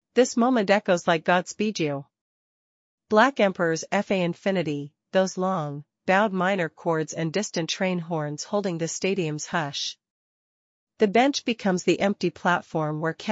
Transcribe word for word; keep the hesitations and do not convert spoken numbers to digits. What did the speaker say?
This moment echoes like Godspeed You! Black Emperor's F A Infinity, those long, bowed minor chords and distant train horns holding the stadium's hush. The bench becomes the empty platform where